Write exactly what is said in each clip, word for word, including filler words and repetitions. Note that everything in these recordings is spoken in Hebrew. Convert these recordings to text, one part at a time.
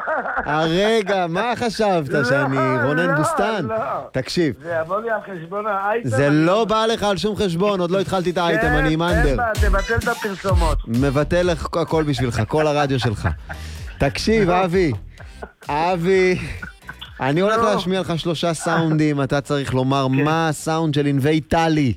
הרגע, מה חשבת, שאני רונן בוסטן? תקשיב. זה יבוא לי על חשבון האייטם. זה לא בא לך על שום חשבון, עוד לא התחלתי את האייטם, אני עם אנדר. תבטל את הפרסומות. מבטל הכל בשבילך, כל הרדיו שלך. תקשיב, אבי. אבי. אני הולך להשמיע לך שלושה סאונדים, אתה צריך לומר מה הסאונד של ענבי טלי.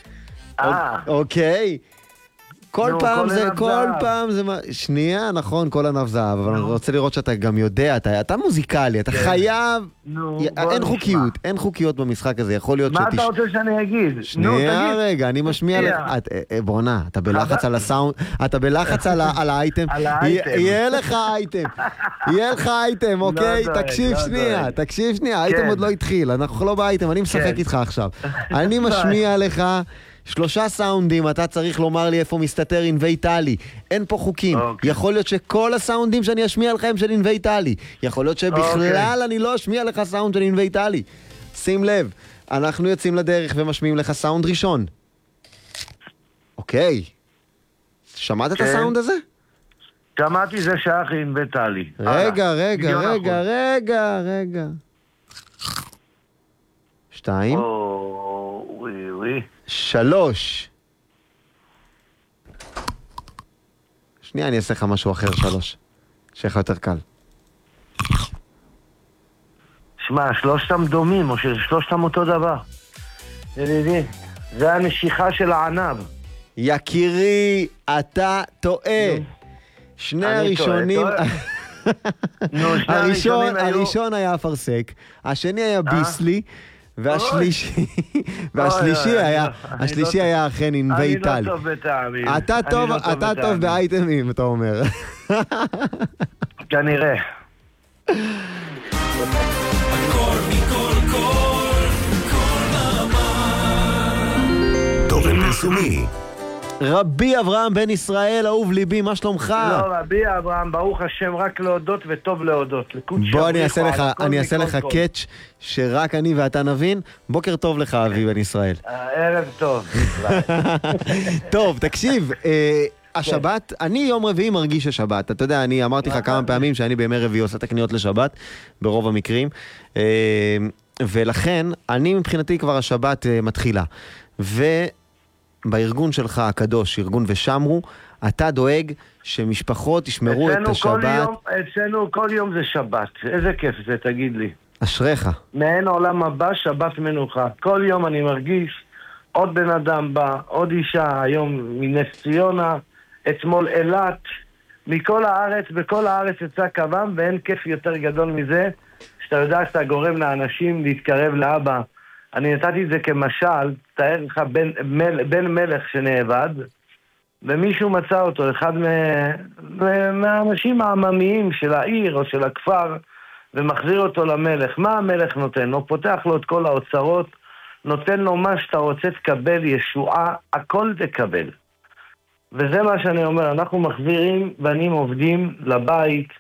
אוקיי? כל פעם זה, כל פעם זה... שנייה, נכון, כל ענב זהב, אבל אני רוצה לראות שאתה גם יודע, אתה מוזיקלי, אתה חייב... אין חוקיות, אין חוקיות במשחק הזה, יכול להיות שתש... מה אתה רוצה שאני אגיד? שנייה רגע, אני משמיע לך... בונה, אתה בלחץ על הסאונד, אתה בלחץ על האייטם, יהיה לך אייטם, יהיה לך אייטם, אוקיי? תקשיב שנייה, תקשיב שנייה, האייטם עוד לא התחיל, אנחנו לא באייטם, אני משחק איתך עכשיו. אני משמיע לך... שלושה סאונדים, אתה צריך לומר לי איפה מסתתר ענבי טלי. אין פה חוקים. Okay. יכול להיות שכל הסאונדים שאני אשמיע לך הם של ענבי טלי. יכול להיות שבכלל okay. אני לא אשמיע לך סאונד של ענבי טלי. שים לב, אנחנו יוצאים לדרך ומשמיעים לך סאונד ראשון. אוקיי. Okay. שמעת okay. את הסאונד הזה? שמעתי, זה שייך לענבי טלי. רגע, רגע, רגע, רגע, רגע. שתיים. וואי וואי. שלוש. שנייה, אני אעשה לך משהו אחר, שלוש. שיהיה לך יותר קל. שמע, שלושתם דומים, או ששלושתם אותו דבר. ידידי, זה הנשיכה של הענב. יקירי, אתה טועה. שני הראשונים... הראשון, הראשון היה אפרסק, השני היה ביסלי, והשלישי, והשלישי היה, השלישי היה אכן ענבי טלי. אני לא טוב בטעמים. אתה טוב, אתה טוב באייטמים, אתה אומר. כנראה. הכל מכל כל, כל מאמר. תורם פרסומי. רבי אברהם בן ישראל, אהוב ליבי, מה שלומך? לא, רבי אברהם, ברוך השם, רק להודות וטוב להודות. בוא אני אעשה לך, אני אעשה לך קאץ' שרק אני ואתה נבין. בוקר טוב לך, אבי בן ישראל. ערב טוב. טוב, תקשיב, השבת, אני יום רביעי מרגיש השבת. אתה יודע, אני אמרתי לך כמה פעמים שאני בימי רביעי עושה את הקניות לשבת, ברוב המקרים, ולכן, אני מבחינתי כבר השבת מתחילה. ו... בארגון שלך הקדוש, ארגון ושמרו, אתה דואג שמשפחות ישמרו את השבת. אצלנו כל יום זה שבת. איזה כיף זה, תגיד לי. אשריך. מעין עולם הבא, שבת מנוחה. כל יום אני מרגיש עוד בן אדם בא, עוד אישה, היום מנס ציונה, אתמול אילת, מכל הארץ, בכל הארץ יצא קוום, ואין כיף יותר גדול מזה, שאתה יודע שאתה גורם לאנשים להתקרב לאבא. אני נתתי את זה כמשל, תאר לך בן, מל, בן מלך שנאבד, ומישהו מצא אותו, אחד מה, מהאנשים העממיים של העיר או של הכפר, ומחזיר אותו למלך. מה המלך נותן? הוא פותח לו את כל האוצרות, נותן לו מה שאתה רוצה תקבל, ישועה, הכל תקבל. וזה מה שאני אומר, אנחנו מחזירים בנים עובדים לבית,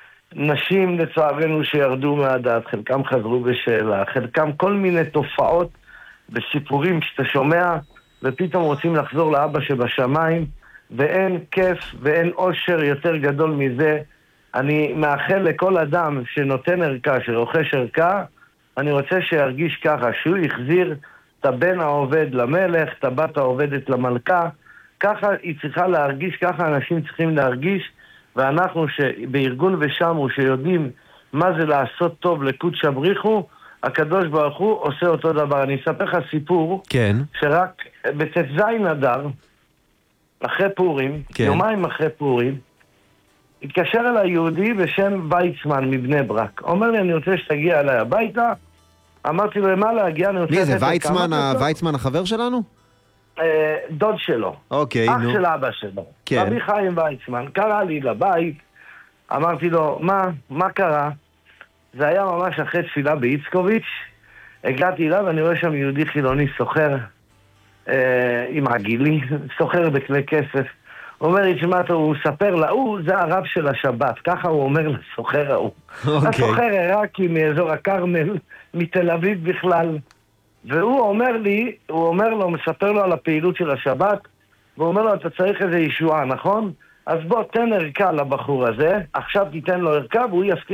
נשים לצערנו שירדו מהדעת, חלקם חזרו בשאלה, חלקם כל מיני תופעות וסיפורים שאתה שומע ופתאום רוצים לחזור לאבא שבשמיים, ואין כיף ואין אושר יותר גדול מזה. אני מאחל לכל אדם שנותן ערכה, שרוכש ערכה, אני רוצה שירגיש ככה, שהוא יחזיר את הבן העובד למלך, את הבת העובדת למלכה, ככה היא צריכה להרגיש, ככה אנשים צריכים להרגיש, ואנחנו בארגון ושמרו שיודעים מה זה לעשות טוב לקודש הבריחו, הקדוש ברוך הוא עושה אותו דבר. אני אספר לך סיפור, כן. שרק בצאת זין אדר, אחרי פורים, כן. יומיים אחרי פורים, התקשר אליי יהודי בשם ויצמן מבני ברק. אומר לי, אני רוצה שתגיע אליי הביתה. אמרתי לו, מה להגיע? מי זה, ויצמן, ויצמן החבר שלנו? דוד שלו, אוקיי, אח נו. של אבא שלו, כן. רבי חיים ויצמן, קרא לי לבית, אמרתי לו, מה, מה קרה? זה היה ממש אחרי תפילה באיצקוביץ', הגעתי אליו ואני רואה שם יהודי חילוני סוחר, אה, עם עגילי, סוחר בכלי כסף. הוא אומר לי, שמעת, הוא ספר לה, הוא זה הרב של השבת, ככה הוא אומר לסוחר ההוא. אוקיי. הסוחר עיראקי מאזור הכרמל, מתל אביב בכלל, והוא אומר לי, הוא אומר לו, מספר לו על הפעילות של השבת, והוא אומר לו, אתה צריך איזו ישועה, נכון? אז בוא, תן ערכה לבחור הזה, עכשיו תיתן לו ערכה, והוא יפתיע